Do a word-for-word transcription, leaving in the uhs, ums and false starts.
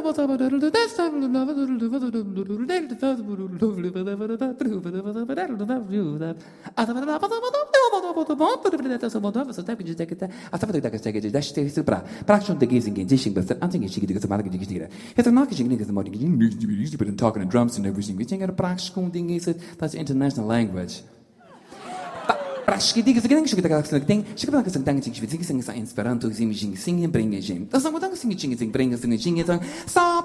talking and drums and everything. We think a practical thing is it that's international language. Practically, because again, she got a thing. She got a thing. She was thinking Esperanto, singing, singing, bringing him. That's not what I'm singing, singing, bringing, singing, singing. Stop.